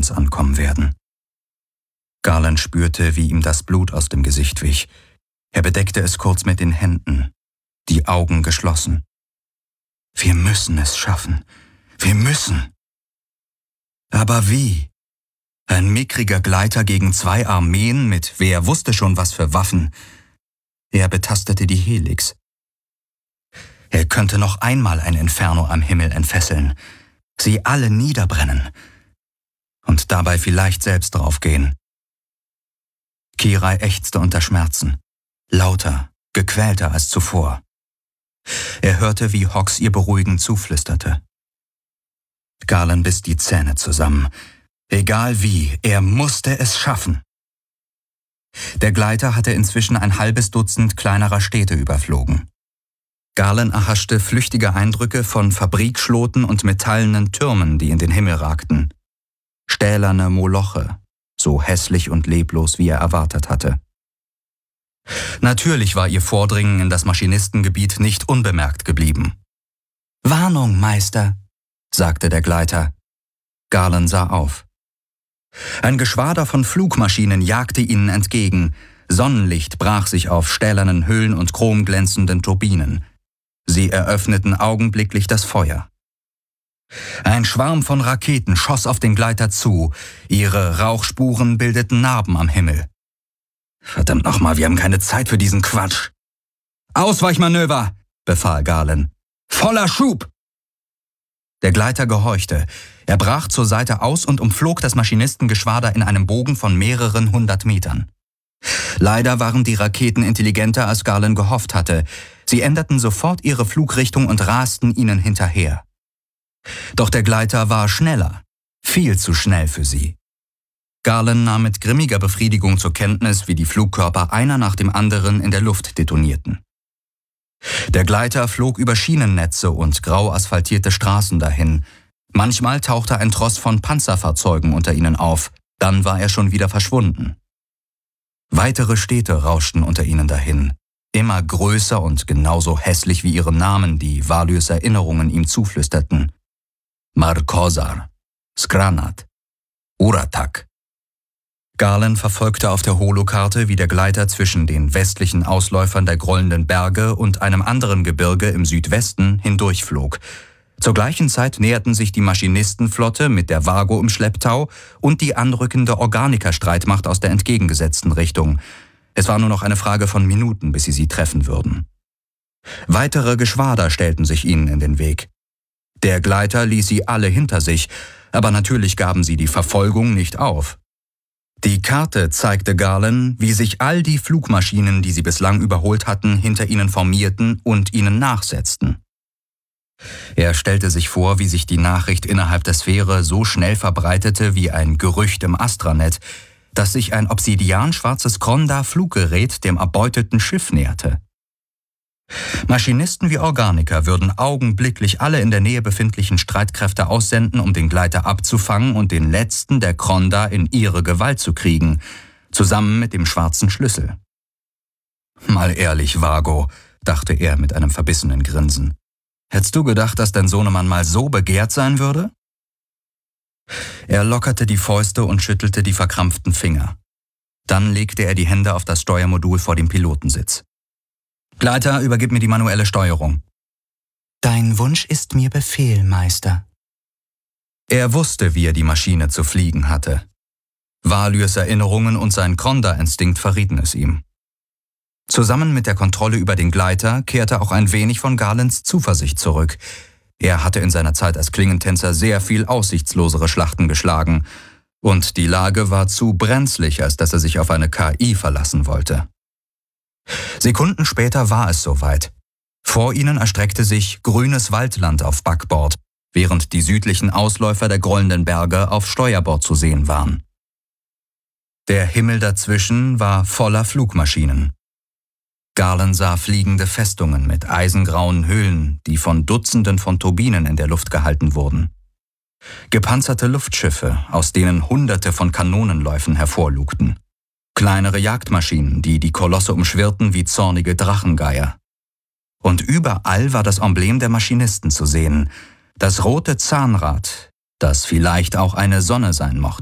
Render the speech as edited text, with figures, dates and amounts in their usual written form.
Galens ankommen werden. Galen spürte, wie ihm das Blut aus dem Gesicht wich. Er bedeckte es kurz mit den Händen, die Augen geschlossen. Wir müssen es schaffen. Wir müssen. Aber wie? Ein mickriger Gleiter gegen 2 Armeen mit wer wusste schon was für Waffen. Er betastete die Helix. Er könnte noch einmal ein Inferno am Himmel entfesseln, sie alle niederbrennen und dabei vielleicht selbst draufgehen. Kirai ächzte unter Schmerzen, lauter, gequälter als zuvor. Er hörte, wie Hox ihr beruhigend zuflüsterte. Galen biss die Zähne zusammen. Egal wie, er musste es schaffen. Der Gleiter hatte inzwischen ein halbes Dutzend kleinerer Städte überflogen. Galen erhaschte flüchtige Eindrücke von Fabrikschloten und metallenen Türmen, die in den Himmel ragten. Stählerne Moloche, so hässlich und leblos, wie er erwartet hatte. Natürlich war ihr Vordringen in das Maschinistengebiet nicht unbemerkt geblieben. »Warnung, Meister«, sagte der Gleiter. Galen sah auf. Ein Geschwader von Flugmaschinen jagte ihnen entgegen. Sonnenlicht brach sich auf stählernen Hüllen und chromglänzenden Turbinen. Sie eröffneten augenblicklich das Feuer. Ein Schwarm von Raketen schoss auf den Gleiter zu. Ihre Rauchspuren bildeten Narben am Himmel. »Verdammt nochmal, wir haben keine Zeit für diesen Quatsch.« »Ausweichmanöver«, befahl Galen. »Voller Schub!« Der Gleiter gehorchte. Er brach zur Seite aus und umflog das Maschinistengeschwader in einem Bogen von mehreren 100 Metern. Leider waren die Raketen intelligenter, als Galen gehofft hatte. Sie änderten sofort ihre Flugrichtung und rasten ihnen hinterher. Doch der Gleiter war schneller, viel zu schnell für sie. Galen nahm mit grimmiger Befriedigung zur Kenntnis, wie die Flugkörper einer nach dem anderen in der Luft detonierten. Der Gleiter flog über Schienennetze und grau asphaltierte Straßen dahin. Manchmal tauchte ein Tross von Panzerfahrzeugen unter ihnen auf, dann war er schon wieder verschwunden. Weitere Städte rauschten unter ihnen dahin, immer größer und genauso hässlich wie ihre Namen, die Valyrs Erinnerungen ihm zuflüsterten. Markozar, Skranat, Uratak. Galen verfolgte auf der Holokarte, wie der Gleiter zwischen den westlichen Ausläufern der grollenden Berge und einem anderen Gebirge im Südwesten hindurchflog. Zur gleichen Zeit näherten sich die Maschinistenflotte mit der Vago im Schlepptau und die anrückende Organiker-Streitmacht aus der entgegengesetzten Richtung. Es war nur noch eine Frage von Minuten, bis sie treffen würden. Weitere Geschwader stellten sich ihnen in den Weg. Der Gleiter ließ sie alle hinter sich, aber natürlich gaben sie die Verfolgung nicht auf. Die Karte zeigte Galen, wie sich all die Flugmaschinen, die sie bislang überholt hatten, hinter ihnen formierten und ihnen nachsetzten. Er stellte sich vor, wie sich die Nachricht innerhalb der Sphäre so schnell verbreitete wie ein Gerücht im Astranet, dass sich ein obsidianschwarzes Kronda-Fluggerät dem erbeuteten Schiff näherte. Maschinisten wie Organiker würden augenblicklich alle in der Nähe befindlichen Streitkräfte aussenden, um den Gleiter abzufangen und den letzten der Kronda in ihre Gewalt zu kriegen, zusammen mit dem schwarzen Schlüssel. »Mal ehrlich, Vago«, dachte er mit einem verbissenen Grinsen. »Hättest du gedacht, dass dein Sohnemann mal so begehrt sein würde?« Er lockerte die Fäuste und schüttelte die verkrampften Finger. Dann legte er die Hände auf das Steuermodul vor dem Pilotensitz. »Gleiter, übergib mir die manuelle Steuerung.« »Dein Wunsch ist mir Befehl, Meister.« Er wusste, wie er die Maschine zu fliegen hatte. Valyrs Erinnerungen und sein Kronda-Instinkt verrieten es ihm. Zusammen mit der Kontrolle über den Gleiter kehrte auch ein wenig von Galens Zuversicht zurück. Er hatte in seiner Zeit als Klingentänzer sehr viel aussichtslosere Schlachten geschlagen, und die Lage war zu brenzlig, als dass er sich auf eine KI verlassen wollte. Sekunden später war es soweit. Vor ihnen erstreckte sich grünes Waldland auf Backbord, während die südlichen Ausläufer der grollenden Berge auf Steuerbord zu sehen waren. Der Himmel dazwischen war voller Flugmaschinen. Galen sah fliegende Festungen mit eisengrauen Höhlen, die von Dutzenden von Turbinen in der Luft gehalten wurden. Gepanzerte Luftschiffe, aus denen Hunderte von Kanonenläufen hervorlugten. Kleinere Jagdmaschinen, die die Kolosse umschwirrten wie zornige Drachengeier. Und überall war das Emblem der Maschinisten zu sehen, das rote Zahnrad, das vielleicht auch eine Sonne sein mochte.